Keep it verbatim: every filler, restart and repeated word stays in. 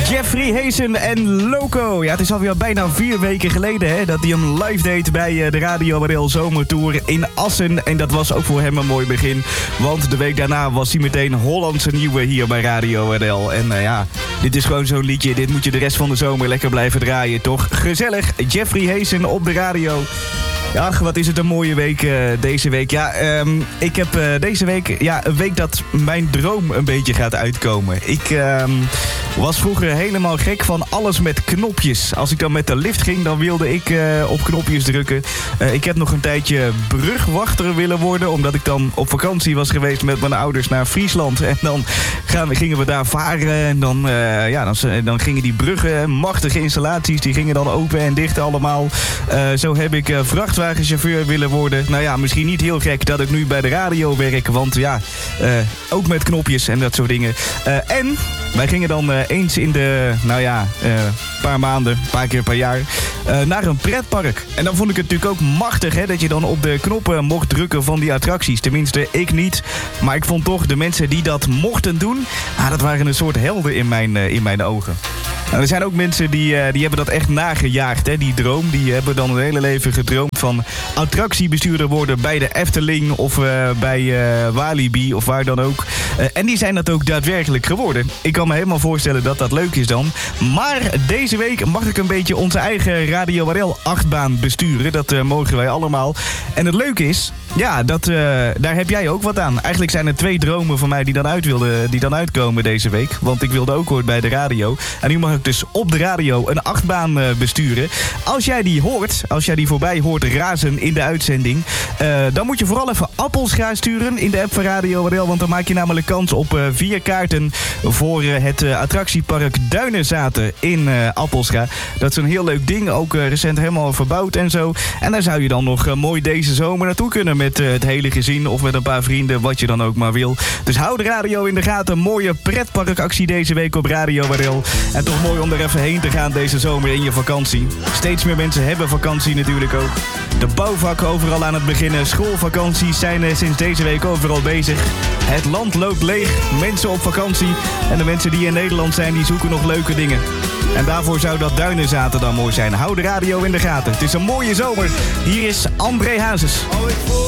Jeffrey Hazen en Loco. Ja, het is alweer bijna vier weken geleden hè, dat hij een live deed bij de Radio R L Zomertour in Assen. En dat was ook voor hem een mooi begin. Want de week daarna was hij meteen Hollandse nieuwe hier bij Radio R L. En uh, ja, dit is gewoon zo'n liedje. Dit moet je de rest van de zomer lekker blijven draaien, toch? Gezellig, Jeffrey Hazen op de radio. Ja, ach, wat is het een mooie week uh, deze week. Ja, um, ik heb uh, deze week ja, een week dat mijn droom een beetje gaat uitkomen. Ik um, was vroeger helemaal gek van alles met knopjes. Als ik dan met de lift ging, dan wilde ik uh, op knopjes drukken. Uh, ik heb nog een tijdje brugwachter willen worden, omdat ik dan op vakantie was geweest met mijn ouders naar Friesland. En dan gaan, gingen we daar varen en dan, uh, ja, dan, dan gingen die bruggen, machtige installaties, die gingen dan open en dicht allemaal. Uh, zo heb ik uh, vracht vrachtwagenchauffeur willen worden. Nou ja, misschien niet heel gek dat ik nu bij de radio werk. Want ja, uh, ook met knopjes en dat soort dingen. Uh, en wij gingen dan uh, eens in de, nou ja, een uh, paar maanden, een paar keer per jaar, uh, naar een pretpark. En dan vond ik het natuurlijk ook machtig, hè, dat je dan op de knoppen mocht drukken van die attracties. Tenminste, ik niet. Maar ik vond toch de mensen die dat mochten doen, ah, dat waren een soort helden in mijn, uh, in mijn ogen. Nou, er zijn ook mensen die, uh, die hebben dat echt nagejaagd, hè, die droom. Die hebben dan hun hele leven gedroomd van attractiebestuurder worden bij de Efteling of uh, bij uh, Walibi of waar dan ook. Uh, en die zijn dat ook daadwerkelijk geworden. Ik kan me helemaal voorstellen dat dat leuk is dan. Maar deze week mag ik een beetje onze eigen Radio R L achtbaan besturen. Dat uh, mogen wij allemaal. En het leuke is, ja, dat, uh, daar heb jij ook wat aan. Eigenlijk zijn er twee dromen van mij die dan, uit wilden, die dan uitkomen deze week. Want ik wilde ook hoort bij de radio. En nu mag ik dus op de radio een achtbaan uh, besturen. Als jij die hoort, als jij die voorbij hoort razen in de uitzending, uh, dan moet je vooral even appels gaan sturen in de app van Radio R L. Want dan maak je namelijk kans op uh, vier kaarten voor uh, het uh, attractiepark Duinenzaten in uh, Appelscha. Dat is een heel leuk ding, ook uh, recent helemaal verbouwd en zo. En daar zou je dan nog uh, mooi deze zomer naartoe kunnen met uh, het hele gezin of met een paar vrienden, wat je dan ook maar wil. Dus hou de radio in de gaten. Mooie pretparkactie deze week op Radio R L. En toch mooi om er even heen te gaan deze zomer in je vakantie. Steeds meer mensen hebben vakantie natuurlijk ook. De bouwvakken overal aan het beginnen. Schoolvakanties zijn uh, sinds deze week overal bezig. Het land loopt leeg. Mensen op vakantie. En de mensen die in Nederland zijn, die zoeken nog leuke dingen. En daarvoor zou dat Duinenzaten dan mooi zijn. Hou de radio in de gaten. Het is een mooie zomer. Hier is André Hazes.